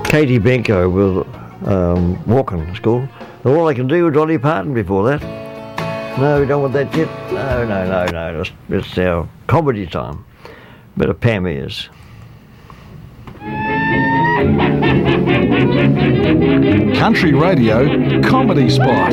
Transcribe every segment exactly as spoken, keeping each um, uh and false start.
Katie Benko with um, Walking School. And all I can do was Dolly Parton before that. No, we don't want that yet. No, no, no, no. It's, it's our comedy time. Bit of Pam ears. Country Radio Comedy Spot.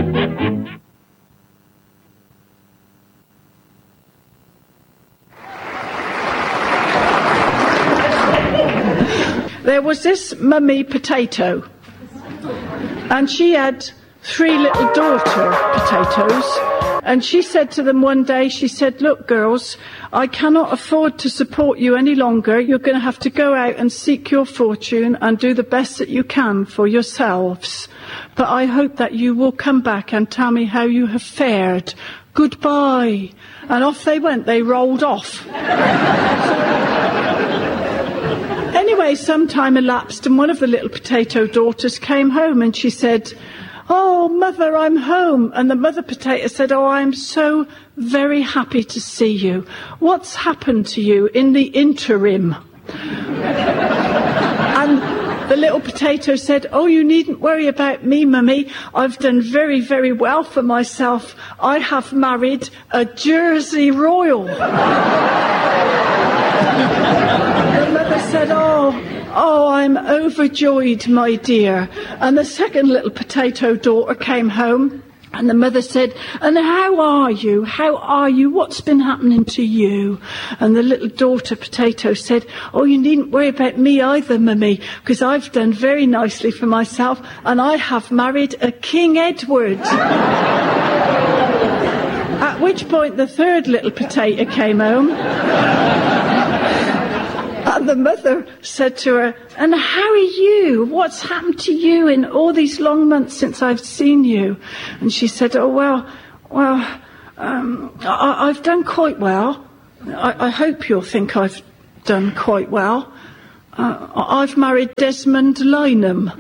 There was this mummy potato, and she had three little daughter potatoes, and she said to them one day, she said, look girls, I cannot afford to support you any longer. You're going to have to go out and seek your fortune and do the best that you can for yourselves. But I hope that you will come back and tell me how you have fared. Goodbye. And off they went. They rolled off. Anyway, some time elapsed, and one of the little potato daughters came home, and she said, oh, mother, I'm home. And the mother potato said, oh, I'm so very happy to see you. What's happened to you in the interim? And the little potato said, oh, you needn't worry about me, mummy. I've done very, very well for myself. I have married a Jersey Royal. The mother said, oh, oh, I'm overjoyed, my dear. And the second little potato daughter came home, and the mother said, and how are you? How are you? What's been happening to you? And the little daughter potato said, oh, you needn't worry about me either, mummy, because I've done very nicely for myself, and I have married a King Edward. At which point the third little potato came home. And the mother said to her, and how are you? What's happened to you in all these long months since I've seen you? And she said, oh, well, well, um, I, I've done quite well. I, I hope you'll think I've done quite well. Uh, I've married Desmond Lynam.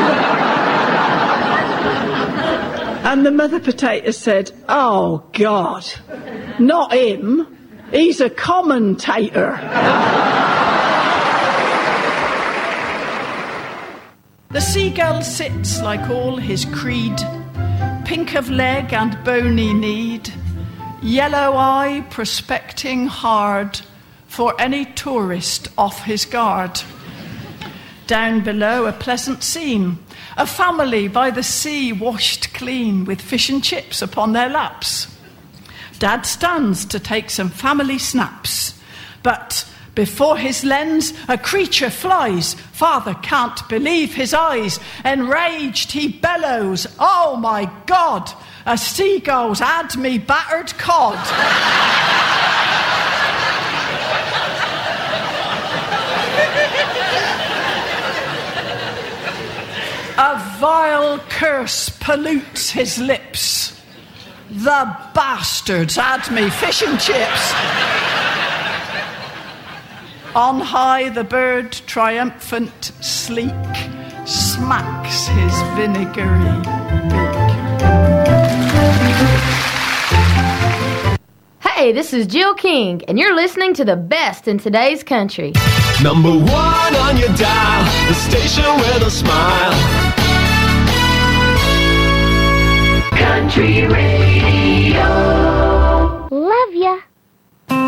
And the mother potato said, oh, God, not him. He's a commentator. The seagull sits like all his creed, pink of leg and bony kneed, yellow eye prospecting hard for any tourist off his guard. Down below a pleasant scene, a family by the sea washed clean with fish and chips upon their laps. Dad stands to take some family snaps, but before his lens, a creature flies. Father can't believe his eyes. Enraged, he bellows, oh my God, a seagull's had me battered cod. A vile curse pollutes his lips. The bastards had me fish and chips. On high the bird, triumphant, sleek, smacks his vinegary beak. Hey, this is Jill King, and you're listening to the best in today's country. Number one on your dial, the station with a smile. Country Radio.